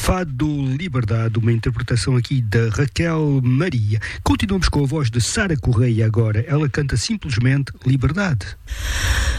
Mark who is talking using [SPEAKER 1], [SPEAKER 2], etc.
[SPEAKER 1] Fado Liberdade, uma interpretação aqui da Raquel Maria. Continuamos com a voz de Sara Correia agora. Ela canta simplesmente Liberdade.